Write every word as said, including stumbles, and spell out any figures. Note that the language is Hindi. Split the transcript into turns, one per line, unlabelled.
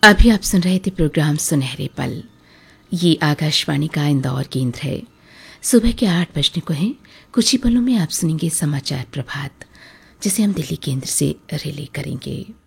अभी आप सुन रहे थे प्रोग्राम सुनहरे पल। ये आकाशवाणी का इंदौर केंद्र है। सुबह के आठ बजने को हैं। कुछ ही पलों में आप सुनेंगे समाचार प्रभात, जिसे हम दिल्ली केंद्र से रिले करेंगे।